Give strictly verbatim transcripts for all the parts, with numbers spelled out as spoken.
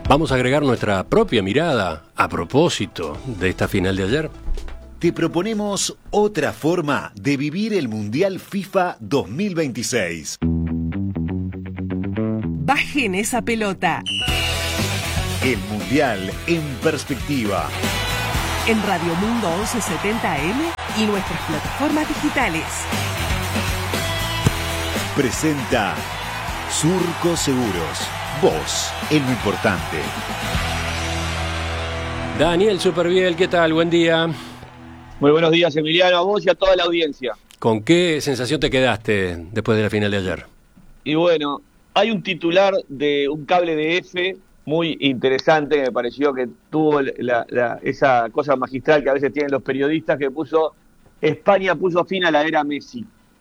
Vamos a agregar nuestra propia mirada a propósito de esta final de ayer. Te proponemos otra forma de vivir el Mundial FIFA dos mil veintiséis. Bajen esa pelota. El Mundial en perspectiva. En Radio Mundo once setenta A M y nuestras plataformas digitales. Presenta Surco Seguros. Vos, en lo importante. Daniel Superviel, ¿qué tal? Buen día. Muy buenos días, Emiliano, a vos y a toda la audiencia. ¿Con qué sensación te quedaste después de la final de ayer? Y bueno, hay un titular de un cable de F muy interesante, que me pareció que tuvo la, la, esa cosa magistral que a veces tienen los periodistas, que puso: España puso fin a la era Messi.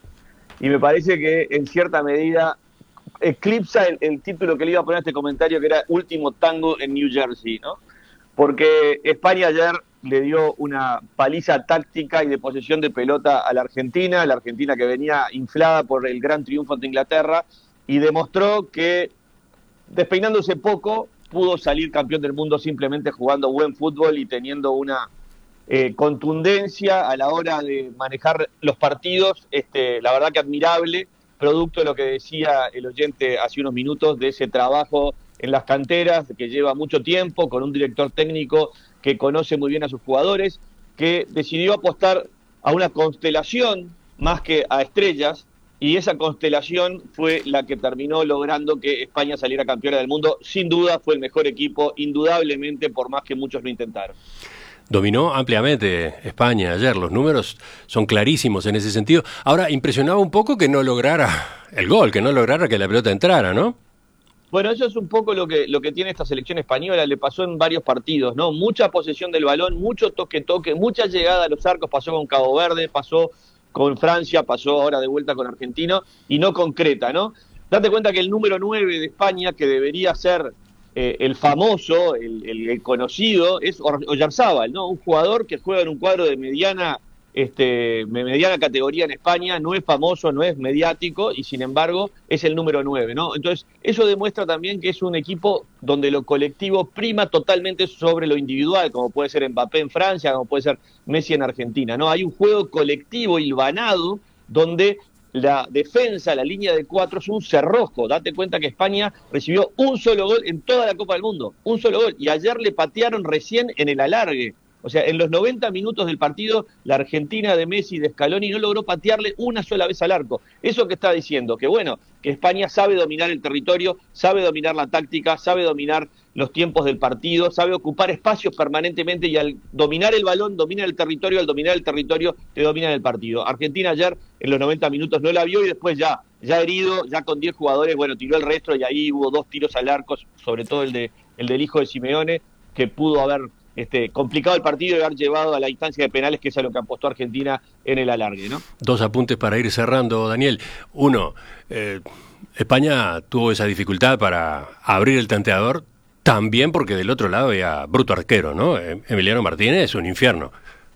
Y me parece que en cierta medida eclipsa el, el título que le iba a poner a este comentario, que era Último Tango en New Jersey, ¿no? Porque España ayer le dio una paliza táctica y de posesión de pelota a la Argentina, la Argentina que venía inflada por el gran triunfo ante Inglaterra, y demostró que, despeinándose poco, pudo salir campeón del mundo simplemente jugando buen fútbol y teniendo una eh, contundencia a la hora de manejar los partidos, este, la verdad que admirable, producto de lo que decía el oyente hace unos minutos, de ese trabajo en las canteras que lleva mucho tiempo, con un director técnico que conoce muy bien a sus jugadores, que decidió apostar a una constelación más que a estrellas, y esa constelación fue la que terminó logrando que España saliera campeona del mundo. Sin duda fue el mejor equipo, indudablemente, por más que muchos lo intentaron. Dominó ampliamente España ayer, los números son clarísimos en ese sentido. Ahora, impresionaba un poco que no lograra el gol, que no lograra que la pelota entrara, ¿no? Bueno, eso es un poco lo que, lo que tiene esta selección española, le pasó en varios partidos, ¿no? Mucha posesión del balón, mucho toque-toque, mucha llegada a los arcos, pasó con Cabo Verde, pasó con Francia, pasó ahora de vuelta con Argentina, y no concreta, ¿no? Date cuenta que el número nueve de España, que debería ser eh, el famoso, el, el, el conocido, es Oyarzábal, ¿no? Un jugador que juega en un cuadro de mediana, este, mediana categoría en España, no es famoso, no es mediático, y sin embargo es el número nueve, ¿no? Entonces, eso demuestra también que es un equipo donde lo colectivo prima totalmente sobre lo individual, como puede ser Mbappé en Francia, como puede ser Messi en Argentina, ¿no? Hay un juego colectivo hilvanado donde la defensa, la línea de cuatro, es un cerrojo. Date cuenta que España recibió un solo gol en toda la Copa del Mundo, un solo gol, y ayer le patearon recién en el alargue. O sea, en los noventa minutos del partido, la Argentina de Messi y de Scaloni no logró patearle una sola vez al arco. ¿Eso qué está diciendo? Que bueno, que España sabe dominar el territorio, sabe dominar la táctica, sabe dominar los tiempos del partido, sabe ocupar espacios permanentemente, y al dominar el balón, domina el territorio, al dominar el territorio, te domina el partido. Argentina ayer, en los noventa minutos, no la vio, y después ya, ya herido, ya con diez jugadores, bueno, tiró el resto, y ahí hubo dos tiros al arco, sobre todo el, de, el del hijo de Simeone, que pudo haber Este, complicado el partido y haber llevado a la instancia de penales, que es a lo que apostó Argentina en el alargue, ¿no? Dos apuntes para ir cerrando, Daniel. Uno, eh, España tuvo esa dificultad para abrir el tanteador, también porque del otro lado había bruto arquero, ¿no? Emiliano Martínez es un infierno.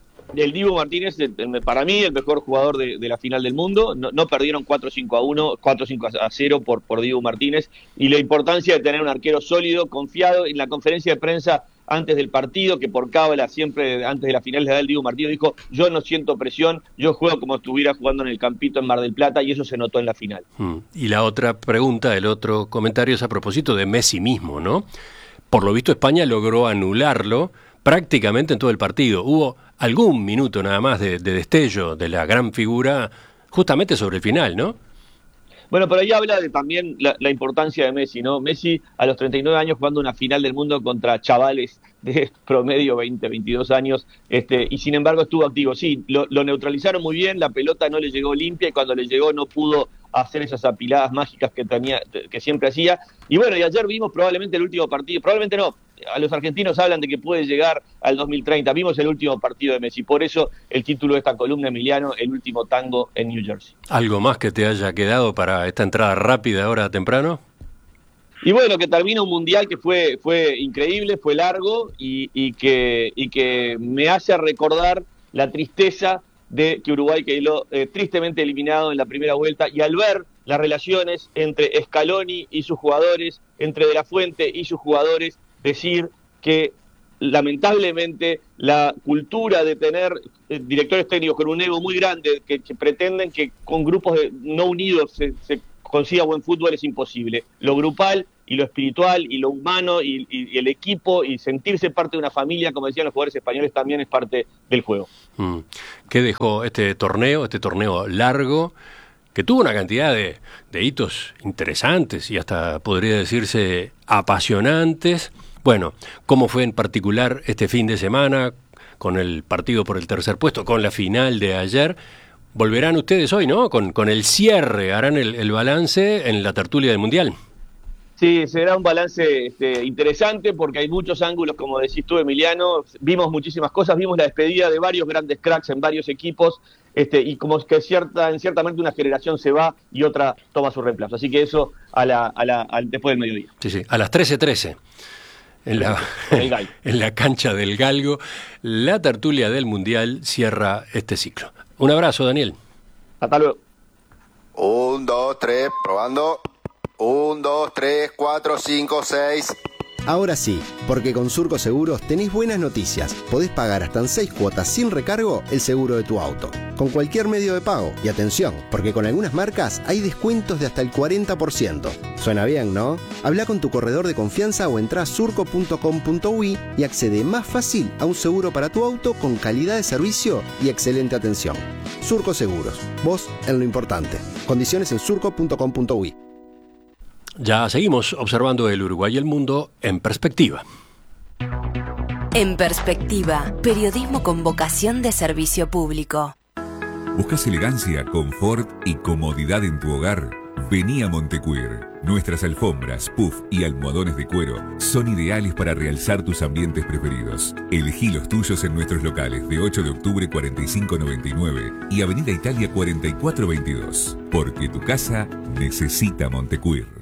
El Dibu Martínez, para mí, el mejor jugador de, de la final del mundo. No, no perdieron cuatro cinco a uno, cuatro cinco a cero por, por Dibu Martínez. Y la importancia de tener un arquero sólido, confiado. En la conferencia de prensa antes del partido, que por cábala siempre antes de la final le da el Dibu Martínez, dijo: yo no siento presión, yo juego como si estuviera jugando en el Campito en Mar del Plata, y eso se notó en la final. Mm. Y la otra pregunta, el otro comentario es a propósito de Messi mismo, ¿no? Por lo visto España logró anularlo prácticamente en todo el partido. Hubo algún minuto nada más de, de destello de la gran figura justamente sobre el final, ¿no? Bueno, pero ahí habla de también la, la importancia de Messi, ¿no? Messi a los treinta y nueve años jugando una final del mundo contra chavales de promedio veinte, veintidós años, este, y sin embargo estuvo activo. Sí, lo, lo neutralizaron muy bien, la pelota no le llegó limpia, y cuando le llegó no pudo hacer esas apiladas mágicas que tenía, que siempre hacía. Y bueno, y ayer vimos probablemente el último partido, probablemente no, a los argentinos hablan de que puede llegar al dos mil treinta, vimos el último partido de Messi, por eso el título de esta columna, Emiliano, el último tango en New Jersey. ¿Algo más que te haya quedado para esta entrada rápida ahora temprano? Y bueno, que termina un mundial que fue fue increíble, fue largo, y, y, que, y que me hace recordar la tristeza de que Uruguay quedó eh, tristemente eliminado en la primera vuelta, y al ver las relaciones entre Scaloni y sus jugadores, entre De la Fuente y sus jugadores, decir que lamentablemente la cultura de tener eh, directores técnicos con un ego muy grande que, que pretenden que con grupos de, no unidos se, se consiga buen fútbol es imposible. Lo grupal y lo espiritual y lo humano y, y, y el equipo y sentirse parte de una familia, como decían los jugadores españoles, también es parte del juego. Mm. ¿Qué dejó este torneo, este torneo largo, que tuvo una cantidad de, de hitos interesantes y hasta podría decirse apasionantes? Bueno, ¿cómo fue en particular este fin de semana con el partido por el tercer puesto, con la final de ayer? Volverán ustedes hoy, ¿no? Con, con el cierre, harán el, el balance en la tertulia del Mundial. Sí, será un balance este, interesante porque hay muchos ángulos, como decís tú, Emiliano. Vimos muchísimas cosas, vimos la despedida de varios grandes cracks en varios equipos este, y como que cierta, en cierta mente una generación se va y otra toma su reemplazo. Así que eso a la, a la, a, después del mediodía. Sí, sí, a las trece trece. En la, en la cancha del Galgo, la tertulia del Mundial cierra este ciclo. Un abrazo, Daniel. Hasta luego. Un, dos, tres, probando. Un, dos, tres, cuatro, cinco, seis. Ahora sí, porque con Surco Seguros tenés buenas noticias. Podés pagar hasta en seis cuotas sin recargo el seguro de tu auto, con cualquier medio de pago. Y atención, porque con algunas marcas hay descuentos de hasta el cuarenta por ciento. Suena bien, ¿no? Habla con tu corredor de confianza o entrá a surco punto com punto uy y accede más fácil a un seguro para tu auto con calidad de servicio y excelente atención. Surco Seguros, vos en lo importante. Condiciones en surco punto com punto uy. Ya seguimos observando el Uruguay y el mundo en perspectiva. En perspectiva, periodismo con vocación de servicio público. ¿Buscas elegancia, confort y comodidad en tu hogar? Vení a Montecuir. Nuestras alfombras, puff y almohadones de cuero son ideales para realzar tus ambientes preferidos. Elegí los tuyos en nuestros locales de ocho de octubre cuarenta y cinco noventa y nueve y Avenida Italia cuarenta y cuatro veintidós. Porque tu casa necesita Montecuir.